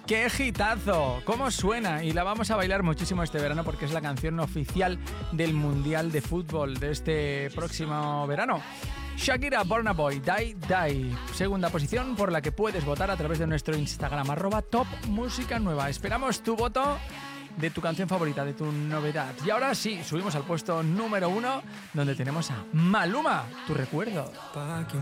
¡Qué hitazo! ¿Cómo suena? Y la vamos a bailar muchísimo este verano porque es la canción oficial del Mundial de Fútbol de este próximo verano. Shakira, Burna Boy, Die Die. Segunda posición por la que puedes votar a través de nuestro Instagram, @topmusicanueva. Esperamos tu voto de tu canción favorita, de tu novedad. Y ahora sí, subimos al puesto número 1, donde tenemos a Maluma, Tu Recuerdo. Pa' que